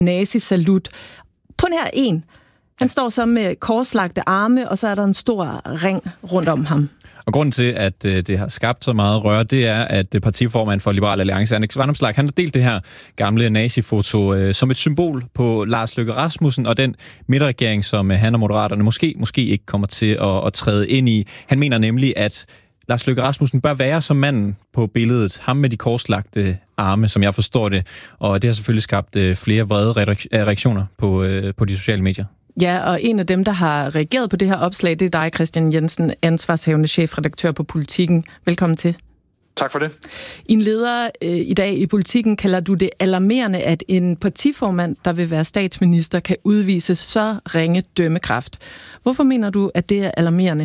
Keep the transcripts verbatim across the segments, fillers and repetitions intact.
nazisalut. På nær en. Han står så med korslagte arme, og så er der en stor ring rundt om ham. Og grunden til, at øh, det har skabt så meget røre, det er, at øh, partiformand for Liberal Alliance, Alex Vanopslagh, han har delt det her gamle nazifoto øh, som et symbol på Lars Løkke Rasmussen og den midterregering, som øh, han og Moderaterne måske, måske ikke kommer til at, at træde ind i. Han mener nemlig, at Lars Løkke Rasmussen bør være som manden på billedet, ham med de korslagte arme, som jeg forstår det. Og det har selvfølgelig skabt øh, flere vrede reaktioner på, øh, på de sociale medier. Ja, og en af dem, der har reageret på det her opslag, det er dig, Christian Jensen, ansvarshavende chefredaktør på Politiken. Velkommen til. Tak for det. I en leder øh, i dag i Politiken kalder du det alarmerende, at en partiformand, der vil være statsminister, kan udvise så ringe dømmekraft. Hvorfor mener du, at det er alarmerende?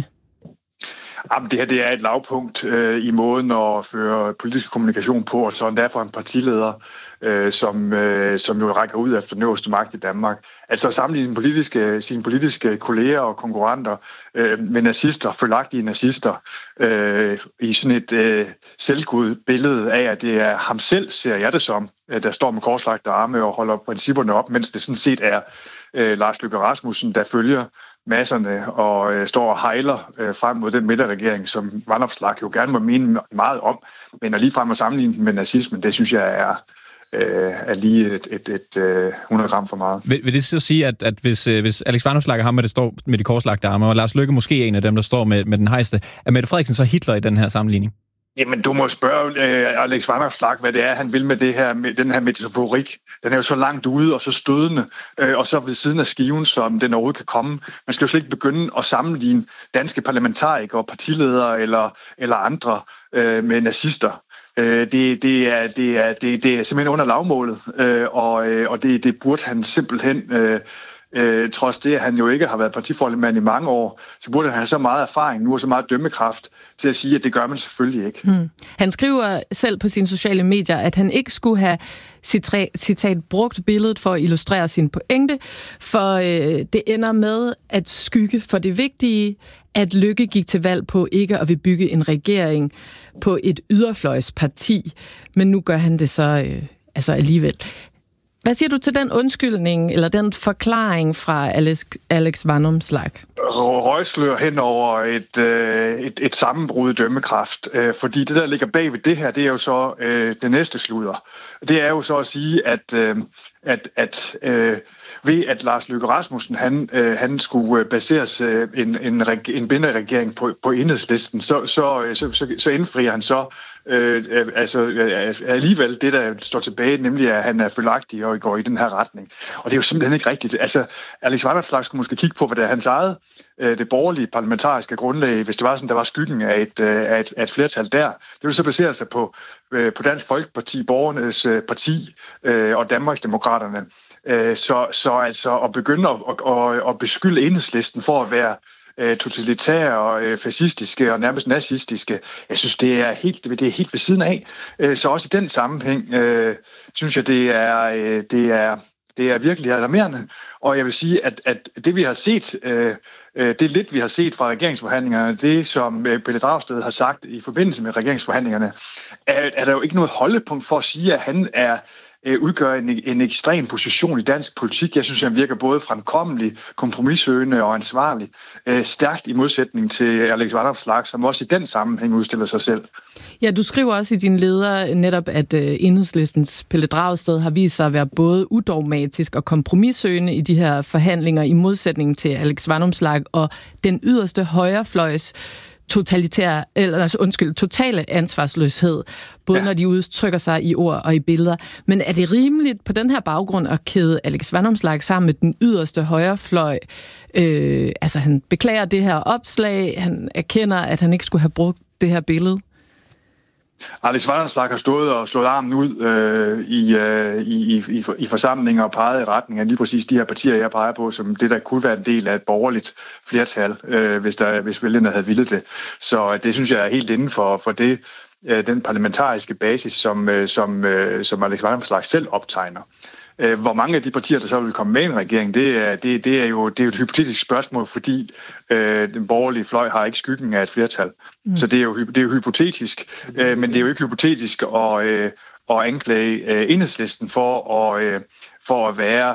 Jamen, det her det er et lavpunkt øh, i måden at føre politisk kommunikation på, og sådan derfor en partileder, øh, som, øh, som jo rækker ud efter den øverste magt i Danmark. Altså at sammenligne sine politiske, sine politiske kolleger og konkurrenter øh, med nazister, følagtige nazister, øh, i sådan et øh, selvgud billede af, at det er ham selv, ser jeg det som, der står med korslagte arme og holder principperne op, mens det sådan set er øh, Lars Løkke Rasmussen, der følger masserne og øh, står og hejler øh, frem mod den midterregering, som Vanopslagh jo gerne må mene meget om, men at lige frem at sammenligne den med nazismen, det synes jeg er, øh, er lige et, et, et øh, hundrede gram for meget. Vil, vil det så sige, at, at hvis, øh, hvis Alex Vanopslagh er ham, der står med de korslagte arme, og Lars Løkke måske er en af dem, der står med, med den hejste, er Mette Frederiksen så Hitler i den her sammenligning? Jamen, du må spørge øh, Alex Vanopslagh, hvad det er, han vil med det her, med den her metaforik. Den er jo så langt ude og så stødende, øh, og så ved siden af skiven, som den overhovedet kan komme. Man skal jo slet ikke begynde at sammenligne danske parlamentarikere, partiledere eller, eller andre øh, med nazister. Øh, det, det, er, det, er, det, det er simpelthen under lavmålet, øh, og, øh, og det, det burde han simpelthen... Øh, Øh, trods det, at han jo ikke har været partiformand i mange år, så burde han have så meget erfaring nu og så meget dømmekraft til at sige, at det gør man selvfølgelig ikke. Hmm. Han skriver selv på sine sociale medier, at han ikke skulle have citat, citat brugt billedet for at illustrere sin pointe, for øh, det ender med at skygge for det vigtige, at Løkke gik til valg på ikke at vil bygge en regering på et yderfløjsparti, men nu gør han det så øh, altså alligevel. Hvad siger du til den undskyldning, eller den forklaring fra Alex, Alex Vanopslagh? Røgslør hen over et, øh, et, et sammenbrud i dømmekraft. Øh, fordi det, der ligger bag ved det her, det er jo så øh, det næste sludder. Det er jo så at sige, at, øh, at, at øh, ved at Lars Løkke Rasmussen, han, øh, han skulle baseres øh, en, en, en binderegering på, på Enhedslisten, så, så, så, så, så indfrier han så øh, altså, øh, alligevel det, der står tilbage, nemlig at han er følagtig og går i den her retning. Og det er jo simpelthen ikke rigtigt. Altså, Alex Vanopslagh skulle måske kigge på, hvad det er hans eget, øh, det borgerlige parlamentariske grundlag, hvis det var sådan, der var skyggen af et, øh, af et, af et flertal der. Det ville så basere sig på, øh, på Dansk Folkeparti, Borgernes øh, Parti øh, og Danmarksdemokraterne. Øh, så, så altså at begynde at, at, at beskylde Enhedslisten for at være øh, totalitære og øh, fascistiske og nærmest nazistiske, jeg synes, det er helt, det er helt ved siden af. Øh, så også i den sammenhæng, øh, synes jeg, det er, øh, det er Det er virkelig alarmerende, og jeg vil sige, at, at det vi har set, øh, det lidt vi har set fra regeringsforhandlingerne, det som Pelle Dragsted har sagt i forbindelse med regeringsforhandlingerne, er, er der jo ikke noget holdepunkt for at sige, at han er udgør en, en ekstrem position i dansk politik. Jeg synes, han virker både fremkommelig, kompromissøgende og ansvarlig. Øh, stærkt i modsætning til Alex Vanopslagh, som også i den sammenhæng udstiller sig selv. Ja, du skriver også i din leder netop, at øh, Enhedslistens Pelle Dragsted har vist sig at være både udogmatisk og kompromissøgende i de her forhandlinger, i modsætning til Alex Vanopslagh og den yderste højrefløjs totalitære, eller altså, undskyld, totale ansvarsløshed, både ja. Når de udtrykker sig i ord og i billeder. Men er det rimeligt på den her baggrund at kæde Alex Vanopslagh sammen med den yderste højrefløj? Øh, altså, han beklager det her opslag, han erkender, at han ikke skulle have brugt det her billede. Alex Vanopslagh har stået og slået armen ud øh, i, øh, i, i, i forsamlinger og peget i retning af lige præcis de her partier, jeg peger på, som det, der kunne være en del af et borgerligt flertal, øh, hvis, der, hvis vælgerne havde villet det. Så det synes jeg er helt inden for, for det, øh, den parlamentariske basis, som, øh, som, øh, som Alex Vanopslagh selv optegner. Hvor mange af de partier, der så vil komme med i en regering, det er, det, det er, jo, det er jo et hypotetisk spørgsmål, fordi øh, den borgerlige fløj har ikke skyggen af et flertal. Mm. Så det er, jo, det er jo hypotetisk, øh, men det er jo ikke hypotetisk at, øh, at anklage øh, Enhedslisten for at, øh, for at være